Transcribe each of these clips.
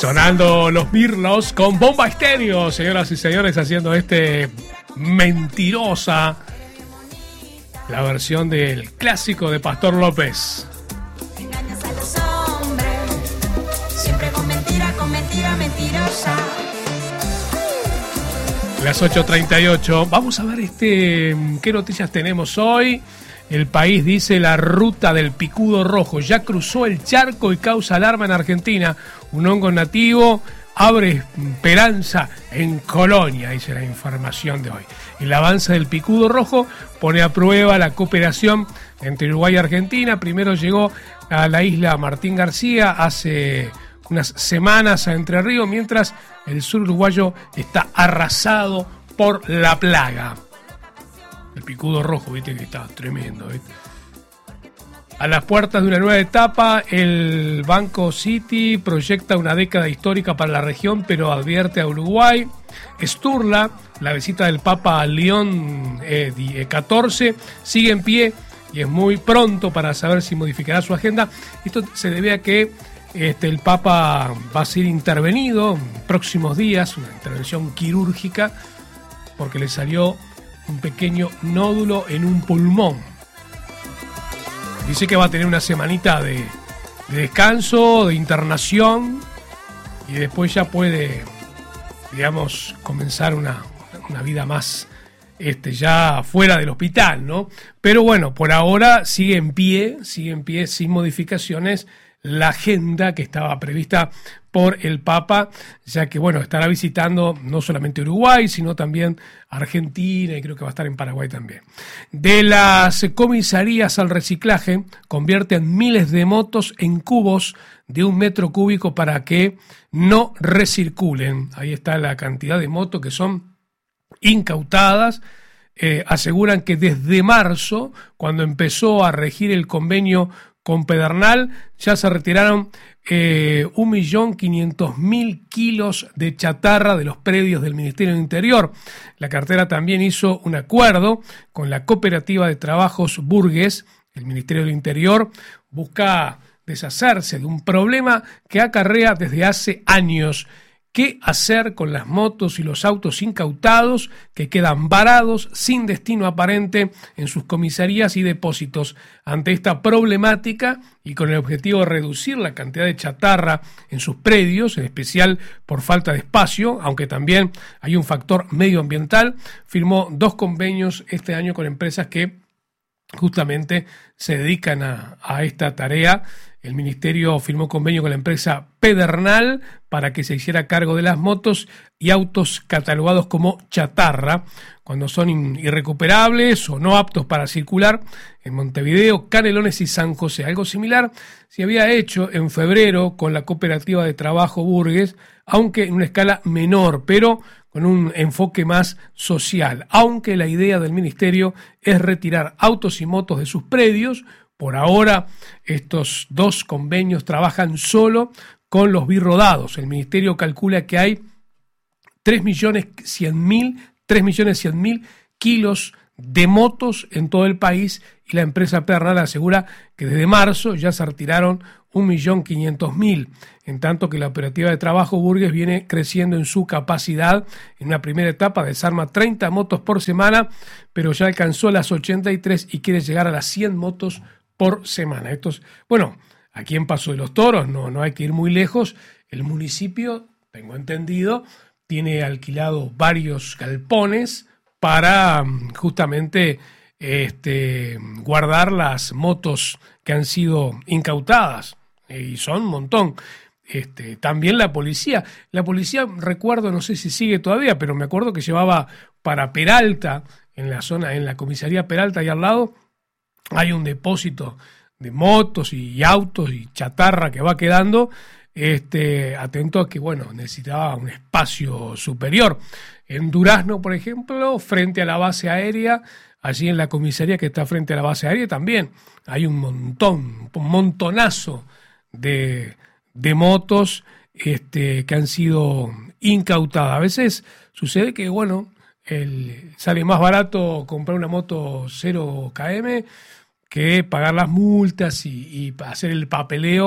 Sonando los Mirlos con Bomba Estéreo, señoras y señores, haciendo Mentirosa, la versión del clásico de Pastor López. Engañas a los hombres, siempre con mentira, mentirosa. Las 8:38. Vamos a ver qué noticias tenemos hoy. El País dice: la ruta del picudo rojo ya cruzó el charco y causa alarma en Argentina. Un hongo nativo abre esperanza en Colonia, dice la información de hoy. El avance del picudo rojo pone a prueba la cooperación entre Uruguay y Argentina. Primero llegó a la isla Martín García hace unas semanas a Entre Ríos, mientras el sur uruguayo está arrasado por la plaga. El picudo rojo, viste que está tremendo, ¿viste? A las puertas de una nueva etapa, el Banco City proyecta una década histórica para la región, pero advierte a Uruguay. Sturla, la visita del Papa a León XIV, sigue en pie y es muy pronto para saber si modificará su agenda. Esto se debe a que el Papa va a ser intervenido en próximos días, una intervención quirúrgica, porque le salió un pequeño nódulo en un pulmón. Dice que va a tener una semanita de descanso, de internación, y después ya puede, digamos, comenzar una vida más ya fuera del hospital, ¿no? Pero bueno, por ahora sigue en pie, sin modificaciones, la agenda que estaba prevista por el Papa, ya que, bueno, estará visitando no solamente Uruguay, sino también Argentina, y creo que va a estar en Paraguay también. De las comisarías al reciclaje, convierten miles de motos en cubos de 1 metro cúbico para que no recirculen. Ahí está la cantidad de motos que son incautadas. Aseguran que desde marzo, cuando empezó a regir el convenio con Pedernal, ya se retiraron 1.500.000 kilos de chatarra de los predios del Ministerio del Interior. La cartera también hizo un acuerdo con la Cooperativa de Trabajos Burgues. El Ministerio del Interior busca deshacerse de un problema que acarrea desde hace años. ¿Qué hacer con las motos y los autos incautados que quedan varados sin destino aparente en sus comisarías y depósitos? Ante esta problemática y con el objetivo de reducir la cantidad de chatarra en sus predios, en especial por falta de espacio, aunque también hay un factor medioambiental, firmó 2 convenios este año con empresas que justamente se dedican a esta tarea. El Ministerio firmó convenio con la empresa Pedernal para que se hiciera cargo de las motos y autos catalogados como chatarra, cuando son irrecuperables o no aptos para circular en Montevideo, Canelones y San José. Algo similar se había hecho en febrero con la Cooperativa de Trabajo Burgues, aunque en una escala menor, pero con un enfoque más social. Aunque la idea del Ministerio es retirar autos y motos de sus predios. Por ahora, estos 2 convenios trabajan solo con los birrodados. El Ministerio calcula que hay 3.100.000 kilos de motos en todo el país, y la empresa Pedernal asegura que desde marzo ya se retiraron 1.500.000, en tanto que la Operativa de Trabajo Burgues viene creciendo en su capacidad. En una primera etapa desarma 30 motos por semana, pero ya alcanzó las 83 y quiere llegar a las 100 motos por semana. Bueno, aquí en Paso de los Toros no hay que ir muy lejos. El municipio, tengo entendido, tiene alquilado varios galpones para justamente guardar las motos que han sido incautadas, y son un montón. También la policía, recuerdo, no sé si sigue todavía, pero me acuerdo que llevaba para Peralta, en la comisaría Peralta, ahí al lado, hay un depósito de motos y autos y chatarra que va quedando, atento a que, bueno, necesitaba un espacio superior. En Durazno, por ejemplo, frente a la base aérea, allí en la comisaría que está frente a la base aérea, también hay un montonazo de motos que han sido incautadas. A veces sucede que, bueno, sale más barato comprar una moto 0 km que pagar las multas y hacer el papeleo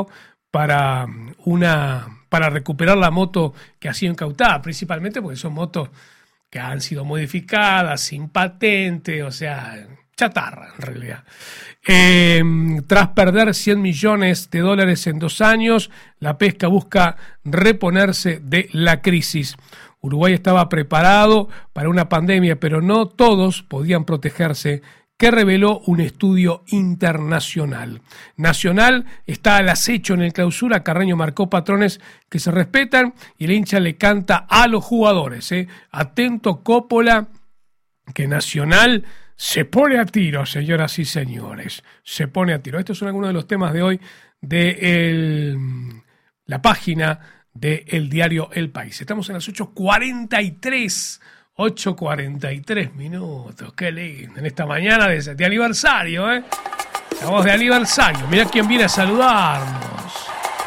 para recuperar la moto que ha sido incautada, principalmente porque son motos que han sido modificadas, sin patente, o sea, chatarra en realidad. Tras perder $100 millones en 2 años, la pesca busca reponerse de la crisis. Uruguay estaba preparado para una pandemia, pero no todos podían protegerse, que reveló un estudio internacional. Nacional está al acecho en el Clausura. Carreño marcó patrones que se respetan y el hincha le canta a los jugadores. Atento, Coppola, que Nacional se pone a tiro, señoras y señores. Se pone a tiro. Estos son algunos de los temas de hoy de la página del diario El País. Estamos en las 8:43. 8:43 minutos, qué lindo, en esta mañana de aniversario, Estamos de aniversario, mirá quién viene a saludarnos.